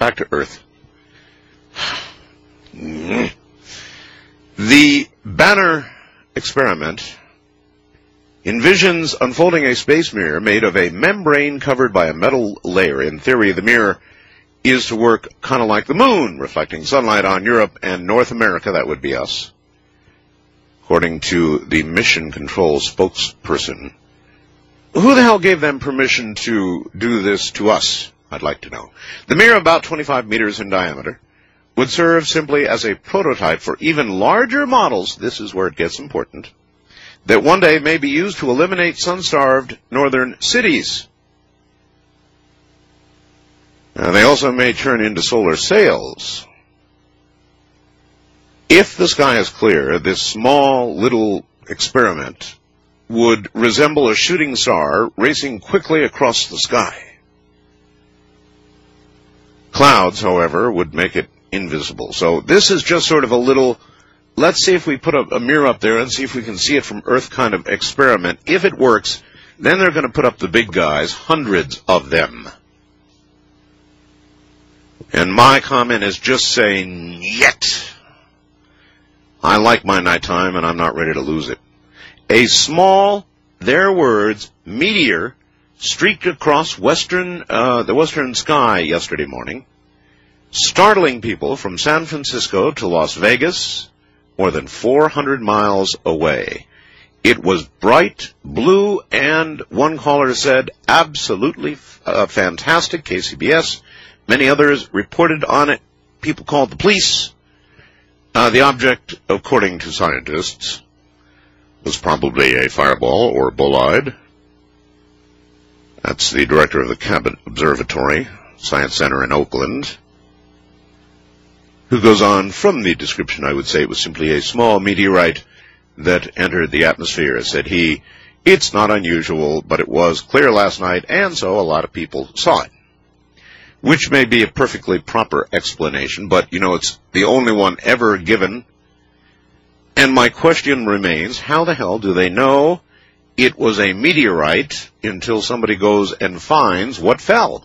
back to Earth. The Banner experiment envisions unfolding a space mirror made of a membrane covered by a metal layer. In theory, the mirror is to work kind of like the moon, reflecting sunlight on Europe and North America. That would be us, according to the mission control spokesperson. Who the hell gave them permission to do this to us? I'd like to know. The mirror, about 25 meters in diameter, would serve simply as a prototype for even larger models, this is where it gets important, that one day may be used to eliminate sun-starved northern cities. They also may turn into solar sails. If the sky is clear, this small little experiment would resemble a shooting star racing quickly across the sky. Clouds, however, would make it invisible. So this is just sort of a little, let's see if we put a mirror up there and see if we can see it from Earth kind of experiment. If it works, then they're going to put up the big guys, hundreds of them. And my comment is just saying, yet. I like my nighttime and I'm not ready to lose it. A small, their words, meteor streaked across the western sky yesterday morning, startling people from San Francisco to Las Vegas, more than 400 miles away. It was bright blue, and one caller said, absolutely fantastic, KCBS. Many others reported on it. People called the police. The object, according to scientists, was probably a fireball or bolide. That's the director of the Cabot Observatory Science Center in Oakland, who goes on, from the description, I would say it was simply a small meteorite that entered the atmosphere. Said he, it's not unusual, but it was clear last night, and so a lot of people saw it. Which may be a perfectly proper explanation, but, it's the only one ever given. And my question remains, how the hell do they know it was a meteorite until somebody goes and finds what fell?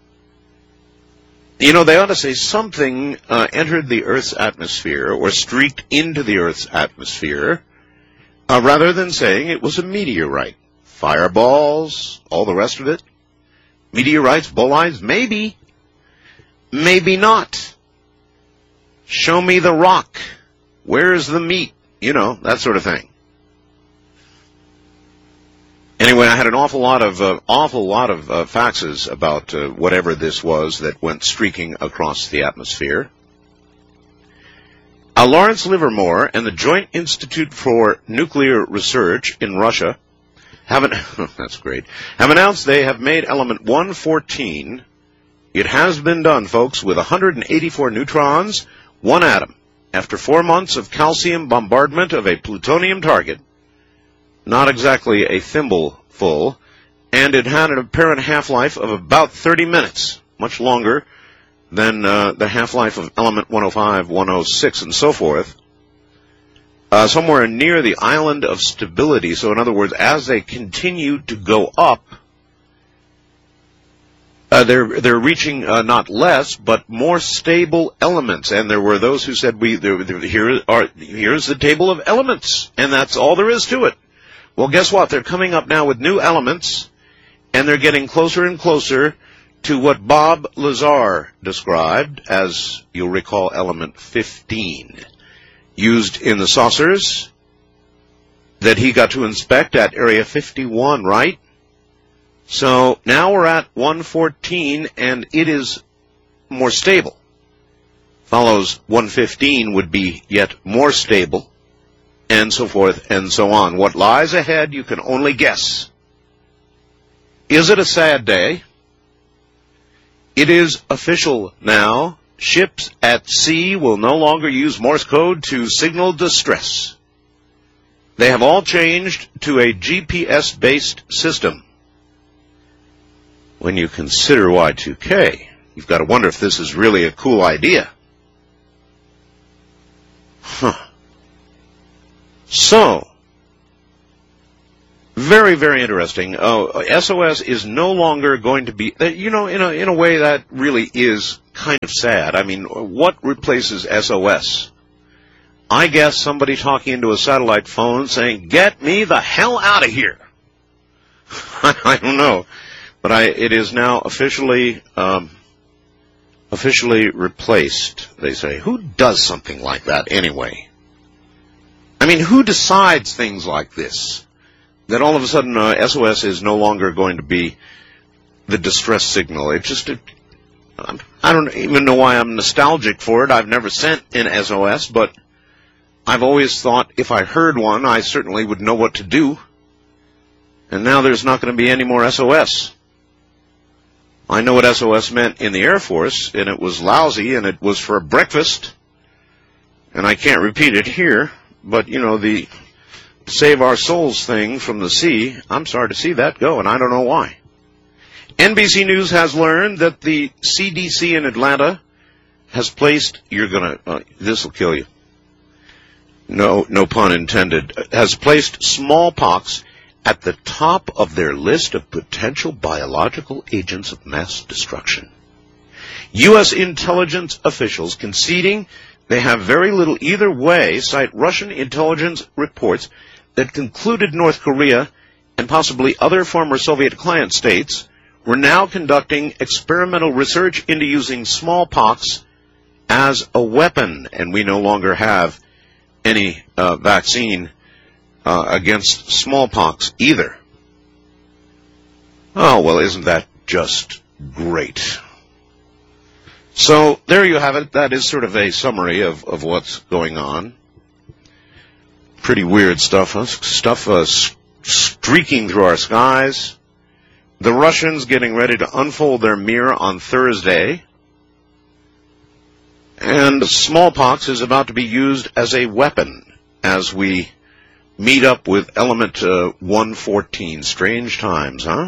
They ought to say something entered the Earth's atmosphere or streaked into the Earth's atmosphere, rather than saying it was a meteorite. Fireballs, all the rest of it. Meteorites, bolides, maybe. Maybe not. Show me the rock. Where's the meat? That sort of thing. Anyway, I had an awful lot of faxes about whatever this was that went streaking across the atmosphere. Lawrence Livermore and the Joint Institute for Nuclear Research in Russia have announced they have made element 114. It has been done, folks, with 184 neutrons, one atom, after 4 months of calcium bombardment of a plutonium target. Not exactly a thimbleful, and it had an apparent half-life of about 30 minutes, much longer than the half-life of element 105, 106, and so forth, somewhere near the island of stability. So in other words, as they continue to go up, they're reaching not less, but more stable elements. And there were those who said, here's the table of elements, and that's all there is to it. Well, guess what? They're coming up now with new elements, and they're getting closer and closer to what Bob Lazar described as, you'll recall, element 15, used in the saucers that he got to inspect at Area 51, right? So now we're at 114, and it is more stable. Follows 115 would be yet more stable, and so forth and so on. What lies ahead, you can only guess. Is it a sad day? It is official now. Ships at sea will no longer use Morse code to signal distress. They have all changed to a GPS-based system. When you consider Y2K, you've got to wonder if this is really a cool idea. So, very, very interesting. SOS is no longer going to be, in a way that really is kind of sad. I mean, what replaces SOS? I guess somebody talking into a satellite phone saying, "Get me the hell out of here." I don't know, but it is now officially replaced, they say. Who does something like that anyway? I mean, who decides things like this? That all of a sudden SOS is no longer going to be the distress signal. I don't even know why I'm nostalgic for it. I've never sent an SOS, but I've always thought if I heard one, I certainly would know what to do. And now there's not going to be any more SOS. I know what SOS meant in the Air Force, and it was lousy, and it was for breakfast. And I can't repeat it here, but, the save our souls thing from the sea, I'm sorry to see that go, and I don't know why. NBC News has learned that the CDC in Atlanta has placed, this will kill you. No pun intended, has placed smallpox at the top of their list of potential biological agents of mass destruction. U.S. intelligence officials conceding they have very little either way cite Russian intelligence reports that concluded North Korea and possibly other former Soviet client states were now conducting experimental research into using smallpox as a weapon, and we no longer have any vaccine against smallpox either. Oh, well, isn't that just great? So there you have it. That is sort of a summary of what's going on. Pretty weird stuff, huh? Stuff streaking through our skies. The Russians getting ready to unfold their mirror on Thursday. And smallpox is about to be used as a weapon as we meet up with element 114. Strange times, huh?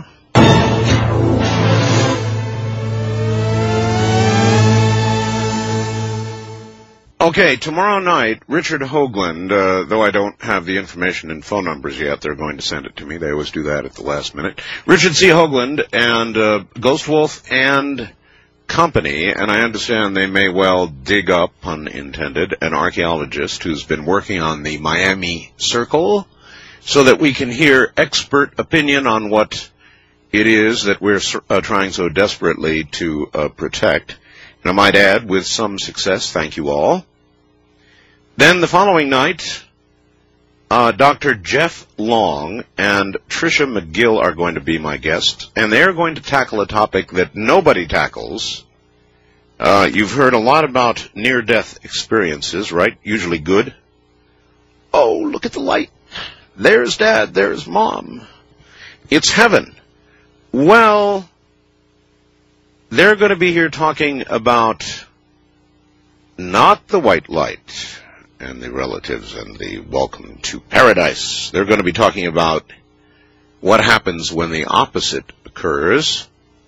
Okay, tomorrow night, Richard Hoagland, though I don't have the information and phone numbers yet, they're going to send it to me. They always do that at the last minute. Richard C. Hoagland and Ghost Wolf and company, and I understand they may well dig up, pun intended, an archaeologist who's been working on the Miami Circle so that we can hear expert opinion on what it is that we're trying so desperately to protect. And I might add, with some success, thank you all. Then the following night, Dr. Jeff Long and Tricia McGill are going to be my guests, and they're going to tackle a topic that nobody tackles. You've heard a lot about near-death experiences, right? Usually good. Oh, look at the light. There's Dad, there's Mom. It's heaven. Well, they're going to be here talking about not the white light and the relatives and the welcome to paradise. They're going to be talking about what happens when the opposite occurs.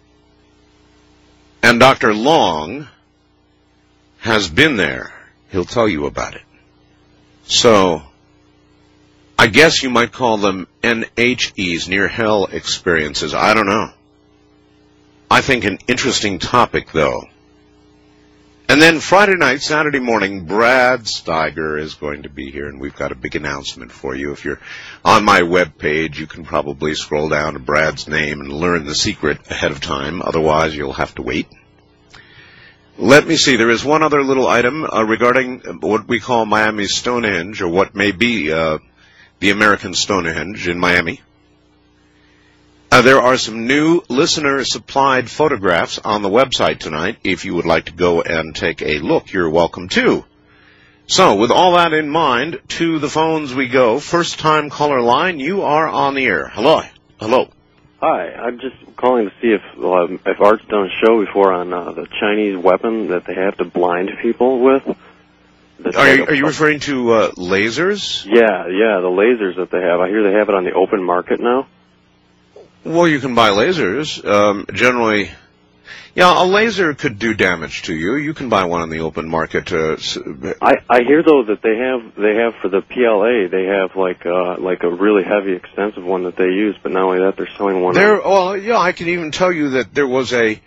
And Dr. Long has been there. He'll tell you about it. So, I guess you might call them NHEs, near-hell experiences. I don't know. I think an interesting topic, though. And then Friday night, Saturday morning, Brad Steiger is going to be here, and we've got a big announcement for you. If you're on my webpage, you can probably scroll down to Brad's name and learn the secret ahead of time. Otherwise, you'll have to wait. Let me see. There is one other little item regarding what we call Miami's Stonehenge, or what may be the American Stonehenge in Miami. There are some new listener-supplied photographs on the website tonight. If you would like to go and take a look, you're welcome to. So, with all that in mind, to the phones we go. First-time caller line, you are on the air. Hello. Hello. Hi, I'm just calling to see if Art's done a show before on the Chinese weapon that they have to blind people with. Are you referring to lasers? Yeah, the lasers that they have. I hear they have it on the open market now. Well, you can buy lasers. Generally, yeah, a laser could do damage to you. You can buy one on the open market. I hear though that they have for the PLA they have like a really heavy, extensive one that they use. But not only that, they're selling one. Well, yeah, I can even tell you that there was a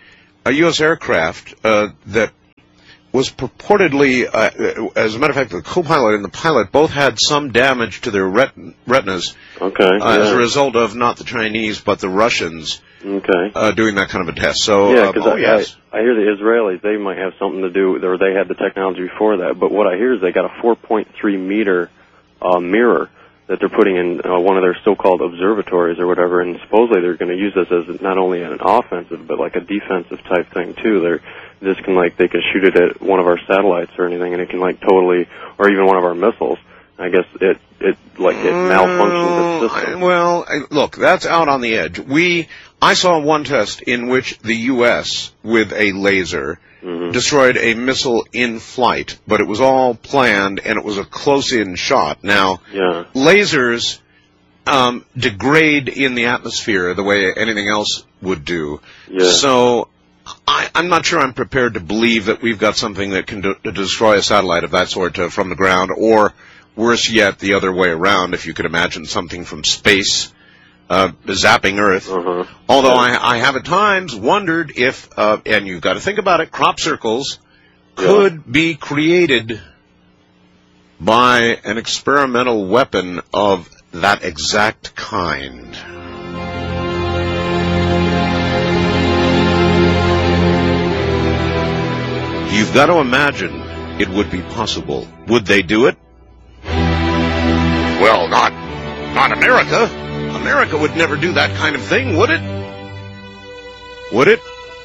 a U.S. aircraft that was purportedly, as a matter of fact, the co-pilot and the pilot both had some damage to their retinas. Okay. As a result of not the Chinese but the Russians. Okay. Doing that kind of a test. So yeah, because yes. I hear the Israelis, they might have something to do, or they had the technology before that. But what I hear is they got a 4.3 meter mirror that they're putting in one of their so-called observatories or whatever, and supposedly they're going to use this as not only an offensive but like a defensive type thing too. They can shoot it at one of our satellites or anything, and it can like totally, or even one of our missiles. I guess it malfunctions its system. Well, look, that's out on the edge. I saw one test in which the U.S. with a laser destroyed a missile in flight, but it was all planned and it was a close-in shot. Now, lasers degrade in the atmosphere the way anything else would do. Yeah. So I'm not sure I'm prepared to believe that we've got something that can destroy a satellite of that sort from the ground, or worse yet, the other way around, if you could imagine something from space zapping Earth. Although I have at times wondered if, and you've got to think about it, crop circles could be created by an experimental weapon of that exact kind. You've got to imagine it would be possible. Would they do it? Well, not America. America would never do that kind of thing, would it? Would it?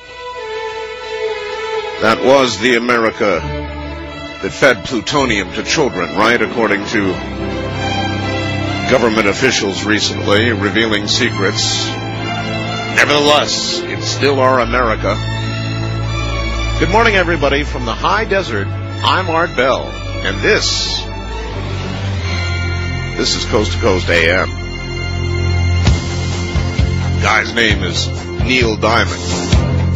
That was the America that fed plutonium to children, right? According to government officials recently, revealing secrets. Nevertheless, it's still our America. Good morning, everybody. From the high desert, I'm Art Bell, and this is Coast to Coast AM. Guy's name is Neil Diamond.